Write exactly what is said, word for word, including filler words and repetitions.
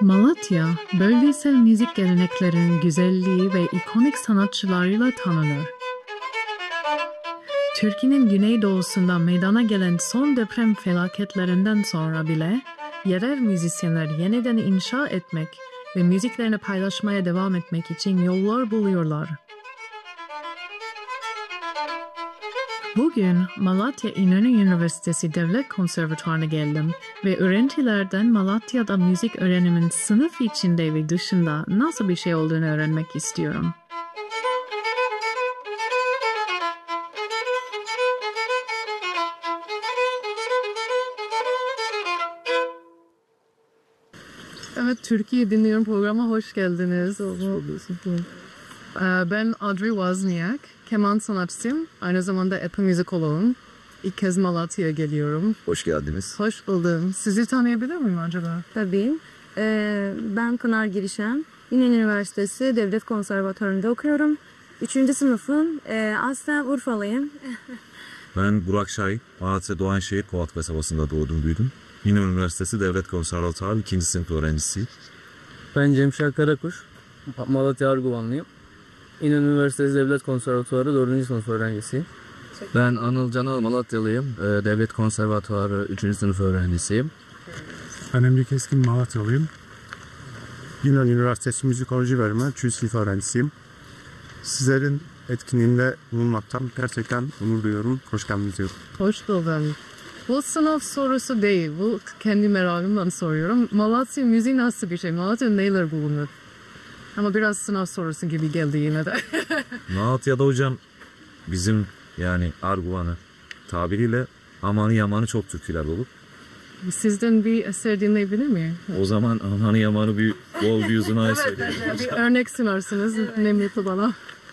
Malatya, bölgesel müzik geleneklerinin güzelliği ve ikonik sanatçılarıyla tanınır. Türkiye'nin güneydoğusunda meydana gelen son deprem felaketlerinden sonra bile yerel müzisyenler yeniden inşa etmek ve müziklerini paylaşmaya devam etmek için yollar buluyorlar. Bugün Malatya İnönü Üniversitesi Devlet Konservatuvarı'na geldim ve öğrencilerden Malatya'da müzik öğrenimin sınıf içinde ve dışında nasıl bir şey olduğunu öğrenmek istiyorum. Evet, Türkiye Dinliyorum programına hoş geldiniz. Ben Audrey Wozniak, keman sanatçısıyım. Aynı zamanda etnomüzikoloğum. İlk kez Malatya'ya geliyorum. Hoş geldiniz. Hoş buldum. Sizi tanıyabilir miyim acaba? Tabii. Ee, ben Pınar Girişen. İnönü Üniversitesi Devlet Konservatuvarı'nda okuyorum. Üçüncü sınıfım. Ee, aslen Urfalıyım. Ben Burak Şahin. Malatya Doğanşehir Kovat kasabasında doğdum büyüdüm. İnönü Üniversitesi Devlet Konservatuvarı ikinci sınıf öğrencisiyim. Ben Cemşah Karakuş. Malatya Arguvanlıyım. İnönü Üniversitesi Devlet Konservatuvarı dördüncü sınıf öğrencisiyim. Ben Anıl Canal, Malatyalıyım. Devlet Konservatuvarı üçüncü sınıf öğrencisiyim. Ben Emre Keskin, Malatyalıyım. İnönü Üniversitesi Müzikoloji Bölümü üçüncü sınıf öğrencisiyim. Sizlerin etkinliğinde bulunmaktan gerçekten onur duyuyorum. Hoş geldiniz diyorum. Hoş buldum. Bu sınav sorusu değil. Bu kendi merakımdan soruyorum. Malatya müziği nasıl bir şey? Malatya neler bulunur? Ama biraz sınav sorusu gibi geldi yine de. Malatya'da hocam bizim yani Arguvan'ı tabiriyle amanı yamanı çok türküler dolu. Sizden bir eser dinleyebilir miyim? O zaman amanı yamanı bir bol bir yüzüne evet, evet, bir örnek sunarsınız. Ne mutlu bana.